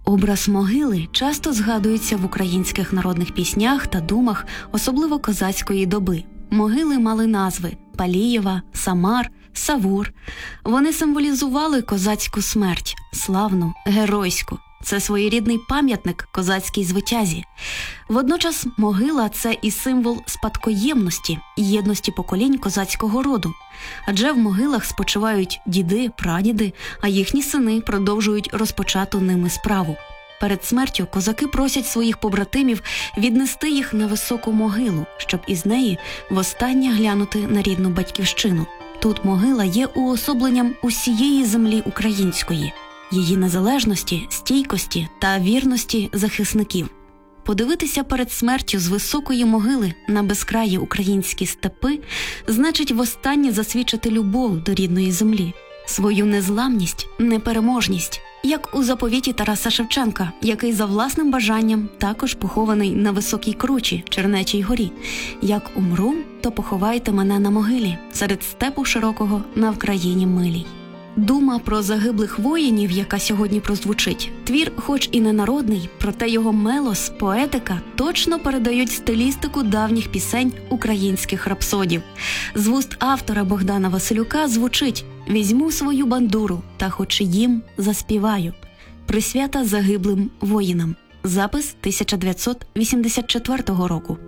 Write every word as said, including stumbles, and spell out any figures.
Образ могили часто згадується в українських народних піснях та думах, особливо козацької доби. Могили мали назви Палієва, Самар, Савур. Вони символізували козацьку смерть, славну, геройську. Це своєрідний пам'ятник козацькій звитязі. Водночас могила – це і символ спадкоємності, єдності поколінь козацького роду. Адже в могилах спочивають діди, прадіди, а їхні сини продовжують розпочату ними справу. Перед смертю козаки просять своїх побратимів віднести їх на високу могилу, щоб із неї востаннє глянути на рідну батьківщину. Тут могила є уособленням усієї землі української, її незалежності, стійкості та вірності захисників. Подивитися перед смертю з високої могили на безкраї українські степи значить востаннє засвідчити любов до рідної землі, свою незламність, непереможність, як у заповіті Тараса Шевченка, який за власним бажанням також похований на високій кручі, Чернечій горі. «Як умру, то поховайте мене на могилі, серед степу широкого на Вкраїні милій». Дума про загиблих воїнів, яка сьогодні прозвучить, твір хоч і не народний, проте його мелос, поетика точно передають стилістику давніх пісень українських рапсодів. З вуст автора Богдана Василюка звучить «Візьму свою бандуру, та хоч їм заспіваю». Присвята загиблим воїнам. Запис тисяча дев'ятсот вісімдесят четвертого року.